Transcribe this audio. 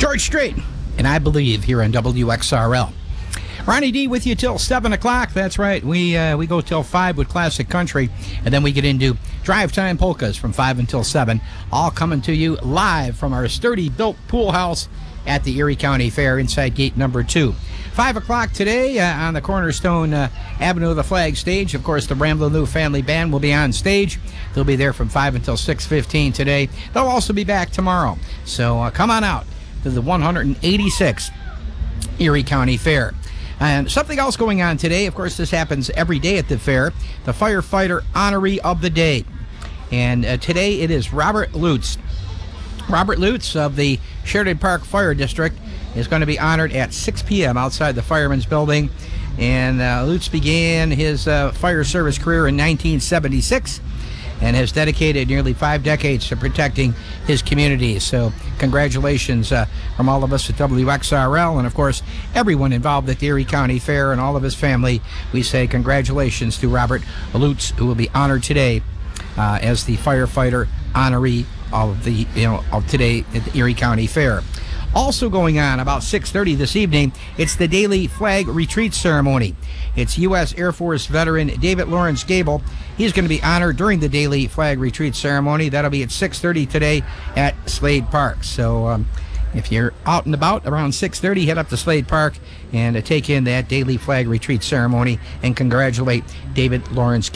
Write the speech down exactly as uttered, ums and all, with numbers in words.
George Strait, and I Believe here on W X R L. Ronnie D with you till seven o'clock. That's right. We uh, we go till five with classic country, and then we get into drive time polkas from five until seven. All coming to you live from our sturdy built pool house at the Erie County Fair inside gate number two. five o'clock today uh, on the Cornerstone uh, Avenue of the Flag stage. Of course, the Ramblin' Lou Family Band will be on stage. They'll be there from five until six fifteen today. They'll also be back tomorrow. So uh, come on out to the one hundred eighty-sixth Erie County Fair. And something else going on today, of course, this happens every day at the fair, the Firefighter Honoree of the Day. And uh, today it is Robert Lutz. Robert Lutz of the Sheridan Park Fire District is going to be honored at six p.m. outside the Fireman's Building. And uh, Lutz began his uh, fire service career in nineteen seventy-six and has dedicated nearly five decades to protecting his community. So congratulations uh, from all of us at W X R L, and of course everyone involved at the Erie County Fair and all of his family. We say congratulations to Robert Lutz, who will be honored today uh, as the Firefighter Honoree of the you know of today at the Erie County Fair. Also going on about six thirty this evening, it's the daily flag retreat ceremony. It's U S Air Force veteran David Lawrence Gable. He's going to be honored during the daily flag retreat ceremony. That'll be at six thirty today at Slade Park. So um, if you're out and about around six thirty, head up to Slade Park and uh, take in that daily flag retreat ceremony and congratulate David Lawrence Gable.